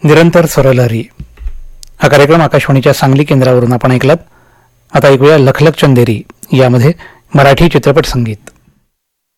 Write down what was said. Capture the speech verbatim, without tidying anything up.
निरंतर स्वरलहरी हा कार्यक्रम आकाशवाणीच्या सांगली केंद्रावरून आपण ऐकलात. आता ऐकूया लखलख चंदेरी यामध्ये मराठी चित्रपट संगीत.